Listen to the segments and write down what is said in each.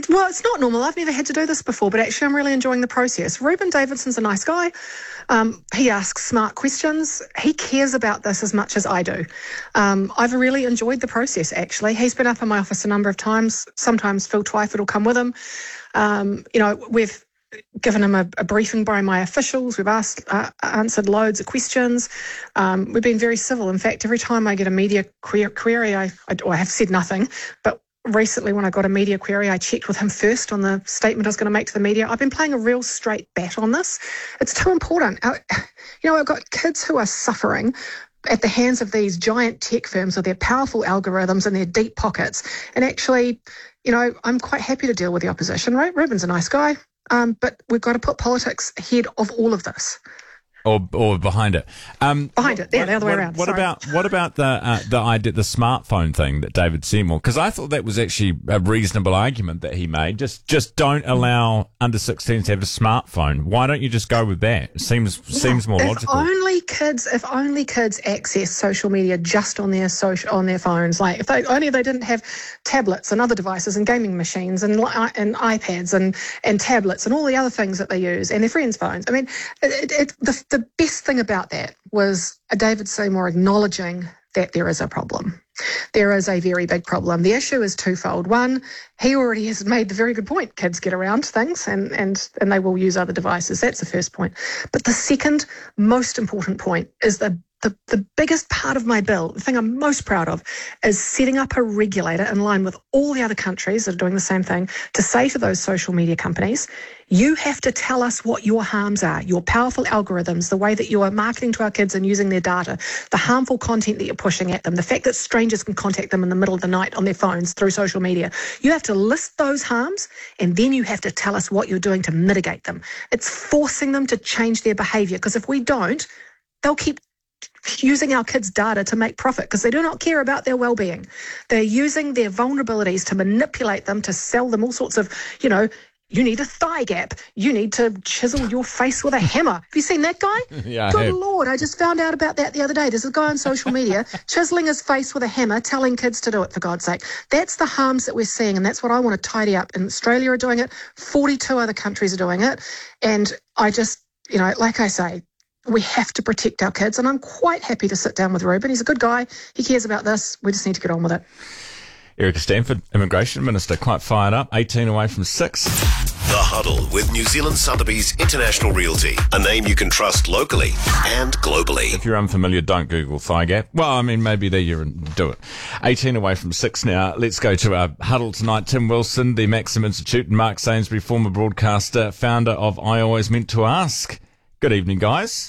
Well, it's not normal. I've never had to do this before, but actually I'm really enjoying the process. Reuben Davidson's a nice guy. He asks smart questions. He cares about this as much as I do. I've really enjoyed the process, actually. He's been up in my office a number of times. Sometimes Phil Twyford will come with him. We've given him a briefing by my officials. We've answered loads of questions. We've been very civil. In fact, every time I get a media query, I have said nothing, but recently when I got a media query, I checked with him first on the statement I was going to make to the media. I've been playing a real straight bat on this. It's too important. I've got kids who are suffering at the hands of these giant tech firms with their powerful algorithms and their deep pockets. And actually, I'm quite happy to deal with the opposition, right? Reuben's a nice guy. But we've got to put politics ahead of all of this. Or behind it. Behind it, the other way around. What about the idea, the smartphone thing that David Seymour? Because I thought that was actually a reasonable argument that he made. Just don't allow under 16s to have a smartphone. Why don't you just go with that? It seems more logical. If only kids access social media just on their phones. Like if they didn't have tablets and other devices and gaming machines and iPads and tablets and all the other things that they use and their friends' phones. I mean, the best thing about that was David Seymour acknowledging that there is a problem. There is a very big problem. The issue is twofold. One, he already has made the very good point. Kids get around things and they will use other devices. That's the first point. But the second most important point is the biggest part of my bill, the thing I'm most proud of, is setting up a regulator in line with all the other countries that are doing the same thing to say to those social media companies, you have to tell us what your harms are, your powerful algorithms, the way that you are marketing to our kids and using their data, the harmful content that you're pushing at them, the fact that strangers can contact them in the middle of the night on their phones through social media. You have to list those harms and then you have to tell us what you're doing to mitigate them. It's forcing them to change their behaviour, because if we don't, they'll keep using our kids' data to make profit because they do not care about their well-being. They're using their vulnerabilities to manipulate them, to sell them all sorts of, you need a thigh gap. You need to chisel your face with a hammer. Have you seen that guy? Yeah. Good Lord, I just found out about that the other day. There's a guy on social media chiseling his face with a hammer, telling kids to do it, for God's sake. That's the harms that we're seeing, and that's what I want to tidy up. And Australia are doing it. 42 other countries are doing it. And I just, like I say, we have to protect our kids, and I'm quite happy to sit down with Reuben. He's a good guy. He cares about this. We just need to get on with it. Erica Stanford, Immigration Minister, quite fired up, 18 away from 6. The Huddle with New Zealand Sotheby's International Realty, a name you can trust locally and globally. If you're unfamiliar, don't Google thigh gap. Well, I mean, maybe there you do it. 18 away from 6 now. Let's go to our Huddle tonight. Tim Wilson, the Maxim Institute, and Mark Sainsbury, former broadcaster, founder of I Always Meant to Ask. Good evening, guys.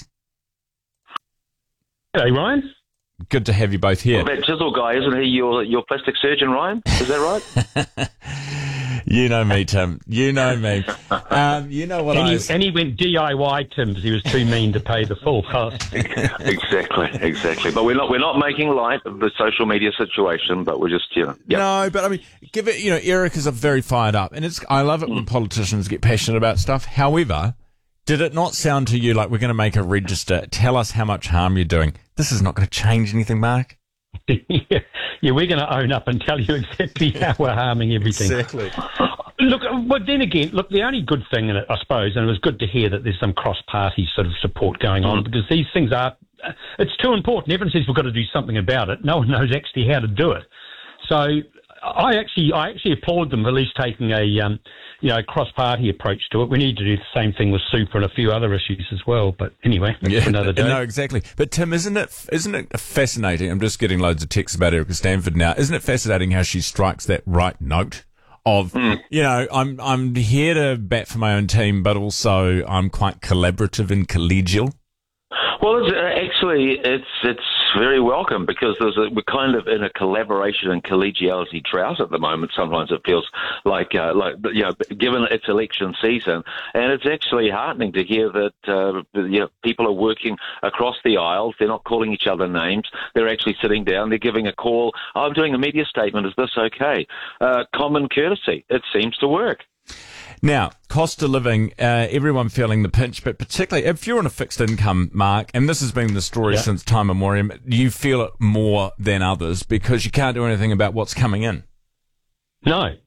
Hey, Ryan. Good to have you both here. Well, that chisel guy, isn't he your plastic surgeon, Ryan? Is that right? You know me, Tim. You know me. You know what and he went DIY, Tim, because he was too mean to pay the full cost. Exactly. But we're not making light of the social media situation, but we're just, Yep. No, but I mean, give it, Erica's very fired up, and I love it when politicians get passionate about stuff. However, did it not sound to you like we're going to make a register? Tell us how much harm you're doing. This is not going to change anything, Mark. Yeah, we're going to own up and tell you exactly how we're harming everything. Exactly. Look, but then again, the only good thing in it, I suppose, and it was good to hear that there's some cross-party sort of support going on, because these things it's too important. Everyone says we've got to do something about it. No one knows actually how to do it. So I actually applaud them for at least taking a cross-party approach to it. We need to do the same thing with super and a few other issues as well. But anyway, that's for another day. No, exactly. But Tim, isn't it fascinating? I'm just getting loads of texts about Erica Stanford now. Isn't it fascinating how she strikes that right note of, I'm here to bat for my own team, but also I'm quite collaborative and collegial? Well, it's very welcome, because we're kind of in a collaboration and collegiality drought at the moment. Sometimes it feels like given it's election season, and it's actually heartening to hear that people are working across the aisles. They're not calling each other names. They're actually sitting down. They're giving a call. I'm doing a media statement. Is this okay? Common courtesy. It seems to work. Now, cost of living, everyone feeling the pinch, but particularly if you're on a fixed income, Mark, and this has been the story since time memoriam, you feel it more than others because you can't do anything about what's coming in. No,